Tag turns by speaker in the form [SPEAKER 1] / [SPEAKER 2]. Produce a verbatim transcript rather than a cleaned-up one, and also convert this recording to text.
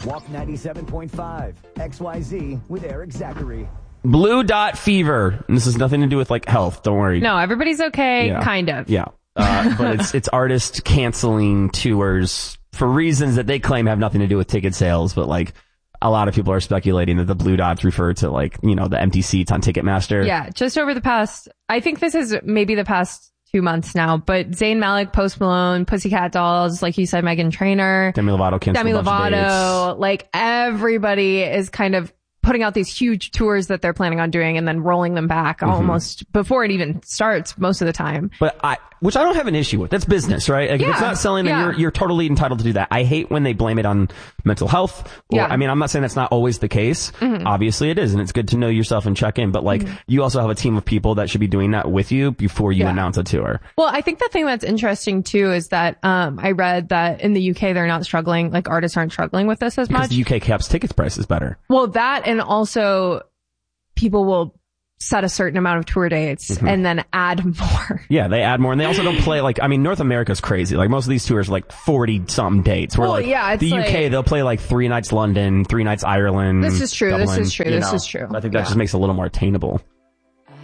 [SPEAKER 1] Walk ninety-seven point five, X Y Z with Eric Zachary.
[SPEAKER 2] Blue Dot Fever. And this has nothing to do with like health. Don't worry.
[SPEAKER 3] No, everybody's okay.
[SPEAKER 2] Yeah.
[SPEAKER 3] Kind of.
[SPEAKER 2] Yeah. Uh, but it's, it's artists canceling tours for reasons that they claim have nothing to do with ticket sales. But like a lot of people are speculating that the blue dots refer to like, you know, the empty seats on Ticketmaster.
[SPEAKER 3] Yeah. Just over the past, I think this is maybe the past two months now, but Zayn Malik, Post Malone, Pussycat Dolls, like you said, Meghan Trainor,
[SPEAKER 2] Demi Lovato canceled
[SPEAKER 3] Demi
[SPEAKER 2] a bunch of
[SPEAKER 3] Lovato,
[SPEAKER 2] dates.
[SPEAKER 3] like everybody is kind of putting out these huge tours that they're planning on doing and then rolling them back mm-hmm. almost before it even starts most of the time.
[SPEAKER 2] But I, which I don't have an issue with. That's business, right? Like,
[SPEAKER 3] yeah,
[SPEAKER 2] if it's not selling, then
[SPEAKER 3] yeah.
[SPEAKER 2] you're, you're totally entitled to do that. I hate when they blame it on mental health. Or,
[SPEAKER 3] yeah.
[SPEAKER 2] I mean, I'm not saying that's not always the case. Mm-hmm. Obviously it is, and it's good to know yourself and check in. But like, mm-hmm. you also have a team of people that should be doing that with you before you
[SPEAKER 3] yeah.
[SPEAKER 2] announce a tour.
[SPEAKER 3] Well, I think the thing that's interesting too is that, um, I read that in the U K, they're not struggling, like artists aren't struggling with this as
[SPEAKER 2] because
[SPEAKER 3] much.
[SPEAKER 2] the U K caps tickets prices better.
[SPEAKER 3] Well, that, and also people will set a certain amount of tour dates mm-hmm. and then add more.
[SPEAKER 2] Yeah, they add more, and they also don't play like, I mean, North America's crazy. Like most of these tours are like forty something dates. Where
[SPEAKER 3] well,
[SPEAKER 2] like
[SPEAKER 3] yeah, it's
[SPEAKER 2] the U K,
[SPEAKER 3] like,
[SPEAKER 2] they'll play like three nights London, three nights Ireland.
[SPEAKER 3] This is true.
[SPEAKER 2] Dublin,
[SPEAKER 3] this is true.
[SPEAKER 2] you
[SPEAKER 3] This
[SPEAKER 2] know.
[SPEAKER 3] is true.
[SPEAKER 2] I think that
[SPEAKER 3] yeah.
[SPEAKER 2] just makes it a little more attainable.